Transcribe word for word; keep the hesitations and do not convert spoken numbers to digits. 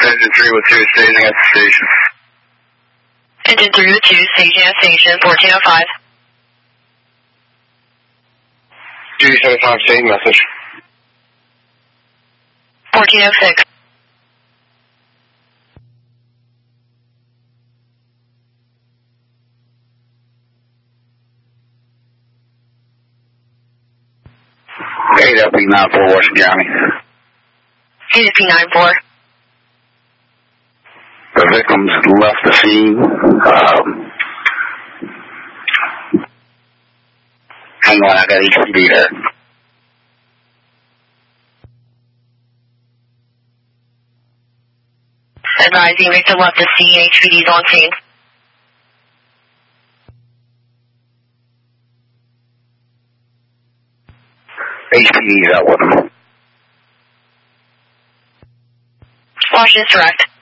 Engine three with two, staging at the station. Engine three with two, staging at station, fourteen oh five. two seventy-five, same message. fourteen oh six. eight L P nine four, Washington County. eight L P nine four. The victims left the scene. Um, hang on, I got H P D there. Advising victim left the scene, H P D's on scene. H P D's out with them. Washington's direct.